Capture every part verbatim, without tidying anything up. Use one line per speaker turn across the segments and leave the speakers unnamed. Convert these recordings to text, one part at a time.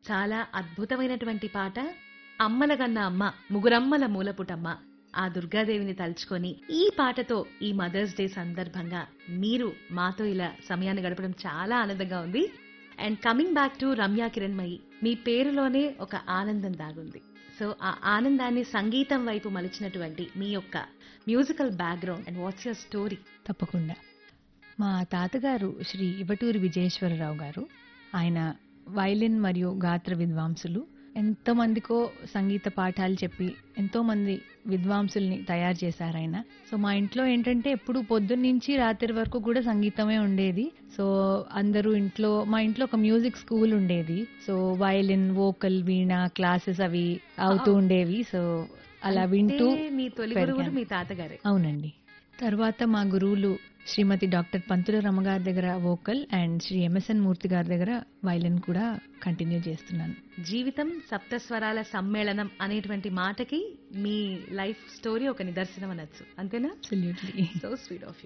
చాలా అద్భుతమైనటువంటి పాట. అమ్మలగన్న అమ్మ ముగురమ్మల మూలపుటమ్మ ఆ దుర్గాదేవిని తలుచుకొని ఈ పాటతో ఈ మదర్స్ డే సందర్భంగా మీరు మాతో ఇలా సమయాన్ని గడపడం చాలా ఆనందంగా ఉంది. And coming back to Ramya Kiranmayi, మీ పేరులోనే ఒక ఆనందం దాగుంది. సో ఆ ఆనందాన్ని సంగీతం వైపు మలిచినటువంటి మీ యొక్క musical background and what's your story?
తప్పకుండా. మా తాతగారు శ్రీ ఇవటూరి విజయేశ్వరరావు గారు. ఆయన వైలిన్ మరియు గాత్ర విద్వాంసులు. ఎంతో మందికో సంగీత పాఠాలు చెప్పి ఎంతో మంది విద్వాంసుల్ని తయారు చేశారు ఆయన. సో మా ఇంట్లో ఏంటంటే ఎప్పుడు పొద్దున్నుంచి రాత్రి వరకు కూడా సంగీతమే ఉండేది. సో అందరూ ఇంట్లో, మా ఇంట్లో ఒక మ్యూజిక్ స్కూల్ ఉండేది. సో వైలిన్, వోకల్, వీణ క్లాసెస్ అవి అవుతూ ఉండేవి. సో అలా వింటూ
అంటే మీ తొలి గురువులు
పెరిగాను.
మీ తాతగారే?
అవునండి. తర్వాత మా గురువులు శ్రీమతి డాక్టర్ పంతుల రమగారి దగ్గర వోకల్ అండ్ శ్రీ ఎంఎస్ఎన్ మూర్తి గారి దగ్గర వైలిన్ కూడా కంటిన్యూ చేస్తున్నాను.
జీవితం సప్తస్వరాల సమ్మేళనం అనేటువంటి మాటకి మీ లైఫ్ స్టోరీ ఒక నిదర్శనం అనొచ్చు, అంతేనా?
Absolutely.
So sweet of you.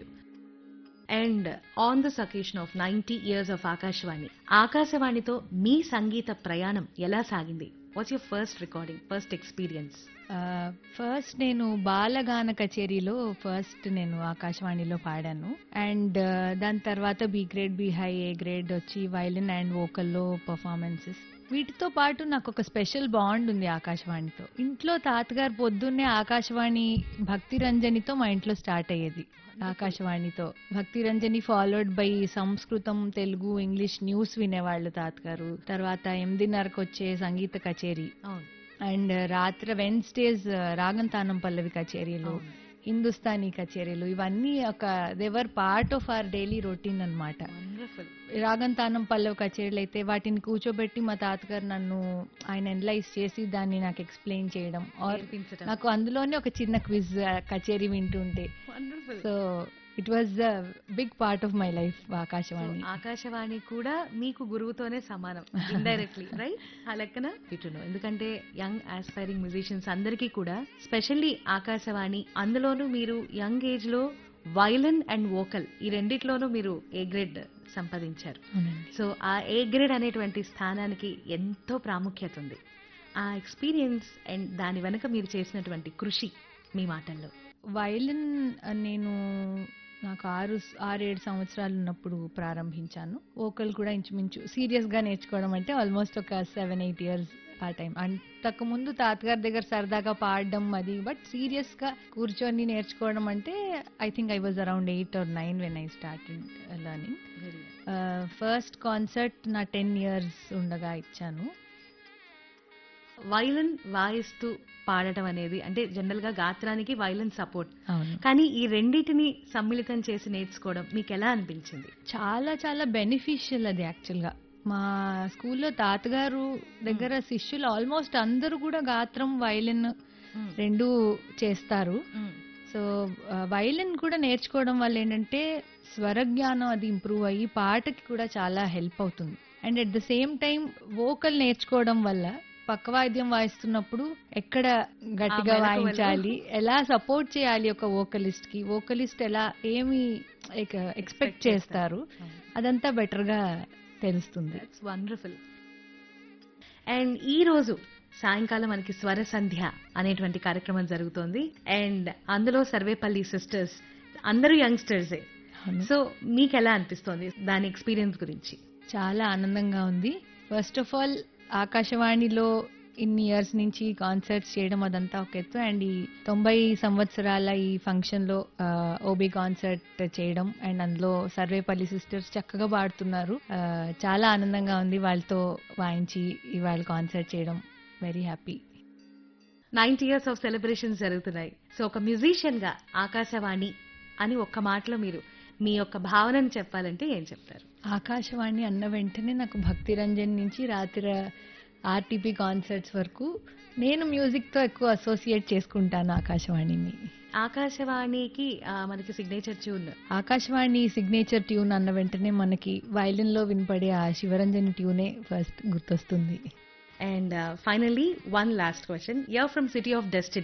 And on this occasion of ninety years of Akashvani, ఆకాశవాణితో మీ సంగీత ప్రయాణం ఎలా సాగింది? What's your first recording, first experience?
First నేను బాలగాన కచేరీలో ఫస్ట్ నేను ఆకాశవాణిలో పాడాను. అండ్ దాని తర్వాత B grade, B high, A grade వచ్చి వైలిన్ అండ్ వోకల్లో పర్ఫార్మెన్సెస్. వీటితో పాటు నాకు ఒక స్పెషల్ బాండ్ ఉంది ఆకాశవాణితో. ఇంట్లో తాతగారు పొద్దున్నే ఆకాశవాణి భక్తి రంజనితో మా ఇంట్లో స్టార్ట్ అయ్యేది. ఆకాశవాణితో భక్తి రంజని ఫాలోడ్ బై సంస్కృతం, తెలుగు, ఇంగ్లీష్ న్యూస్ వినేవాళ్ళు తాతగారు. తర్వాత ఎనిమిదిన్నరకు వచ్చే సంగీత కచేరీ.
అవును.
అండ్ రాత్రి వెన్స్డేస్ రాగం తానం పల్లవి కచేరీలు,
అవును.
హిందుస్థానీ కచేరీలు, ఇవన్నీ ఒక దేవర్ part of our daily routine అన్నమాట.
వండర్ఫుల్.
రాగం తానం పల్లవి కచేరీలు అయితే వాటిని కూర్చోబెట్టి మా తాతగారు నన్ను ఆయన ఎనలైజ్ చేసి దాన్ని నాకు ఎక్స్ప్లెయిన్ చేయడం, ఆర్
నేర్పించడం.
నాకు అందులోనే ఒక చిన్న క్విజ్ కచేరీ వింటుంటే.
Wonderful.
So it was a big part of my life Akashvani.
Akashvani కూడా మీకు గురువుతోనే సమానం ఇండైరెక్ట్లీ, రైట్? ఆ లెక్కన ఇటును, ఎందుకంటే యంగ్ ఆస్పైరింగ్ మ్యూజిషియన్స్ అందరికీ కూడా స్పెషల్లీ ఆకాశవాణి, అందులోనూ మీరు యంగ్ ఏజ్ లో వైలిన్ అండ్ వోకల్ ఈ రెండిట్లోనూ మీరు ఏ గ్రేడ్ సంపాదించారు.
అవునండి.
సో ఆ ఏ గ్రేడ్ అనేటువంటి స్థానానికి ఎంతో ప్రాముఖ్యత ఉంది. ఆ ఎక్స్పీరియన్స్ అండ్ దాని వెనక మీరు చేసినటువంటి కృషి మీ మాటల్లో.
వైలిన్ నేను నాకు ఆరు ఆరేడు సంవత్సరాలు ఉన్నప్పుడు ప్రారంభించాను. వోకల్ కూడా ఇంచుమించు సీరియస్ గా నేర్చుకోవడం అంటే ఆల్మోస్ట్ ఒక సెవెన్ ఎయిట్ ఇయర్స్ ఆ టైం. అంతకు ముందు తాతగారి దగ్గర సరదాగా పాడడం అది, బట్ సీరియస్ గా కూర్చొని నేర్చుకోవడం అంటే I think I was around eight are nine when I started learning. First concert నా టెన్ ఇయర్స్ ఉండగా ఇచ్చాను.
వైలిన్ వాయిస్తూ పాడటం అనేది అంటే జనరల్ గా గాత్రానికి వైలిన్ సపోర్ట్,
అవును.
కానీ ఈ రెండింటిని సమ్మిళితం చేసి నేర్చుకోవడం మీకు ఎలా అనిపించింది?
చాలా చాలా బెనిఫిషియల్ అది యాక్చువల్ గా. మా స్కూల్లో తాతగారు దగ్గర శిష్యులు ఆల్మోస్ట్ అందరూ కూడా గాత్రం, వైలిన్ రెండు చేస్తారు. సో వైలిన్ కూడా నేర్చుకోవడం వల్ల ఏంటంటే స్వరజ్ఞానం అది ఇంప్రూవ్ అయ్యి పాటకి కూడా చాలా హెల్ప్ అవుతుంది. And at the same time vocal నేర్చుకోవడం వల్ల పక్క వాయిద్యం వాయిస్తున్నప్పుడు ఎక్కడ గట్టిగా
ఆ మెలకు
వాయించాలి, ఎలా సపోర్ట్ చేయాలి ఒక వోకలిస్ట్ కి, వోకలిస్ట్ ఎలా ఏమి ఎక్స్పెక్ట్ చేస్తారు, అదంతా బెటర్ గా తెలుస్తుంది.
That's wonderful. అండ్ ఈ రోజు సాయంకాలం మనకి స్వర సంధ్య అనేటువంటి కార్యక్రమం జరుగుతోంది. అండ్ అందులో సర్వేపల్లి సిస్టర్స్ అందరూ యంగ్స్టర్సే.
అవును.
సో మీకు ఎలా అనిపిస్తోంది దాని ఎక్స్పీరియన్స్ గురించి?
చాలా ఆనందంగా ఉంది. ఫస్ట్ ఆఫ్ ఆల్ ఆకాశవాణిలో ఇన్ని ఇయర్స్ నుంచి కాన్సర్ట్స్ చేయడం అదంతా ఒక ఎత్తు, అండ్ ఈ తొంభై సంవత్సరాల ఈ ఫంక్షన్ లో ఓబీ కాన్సర్ట్ చేయడం, అండ్ అందులో సర్వేపల్లి సిస్టర్స్ చక్కగా పాడుతున్నారు. ఆ, చాలా ఆనందంగా ఉంది వాళ్ళతో వాయించి ఇవాళ కాన్సర్ట్ చేయడం. Very happy.
Ninety years of celebrations జరుగుతున్నాయి. సో ఒక మ్యూజిషియన్ గా ఆకాశవాణి అని ఒక్క మాటలో మీరు మీ యొక్క భావనను చెప్పాలంటే ఏం చెప్తారు?
ఆకాశవాణి అన్న వెంటనే నాకు భక్తి రంజన్ నుంచి రాత్రి ఆర్టీపీ కాన్సర్ట్స్ వరకు నేను మ్యూజిక్ తో ఎక్కువ అసోసియేట్ చేసుకుంటాను ఆకాశవాణిని.
ఆకాశవాణికి ఆ, మనకి signature tune
Akashvani signature tune అన్న వెంటనే మనకి వైలిన్ లో వినపడే ఆ శివరంజని ట్యూనే ఫస్ట్ గుర్తొస్తుంది.
And finally one last question. Your from city of destiny.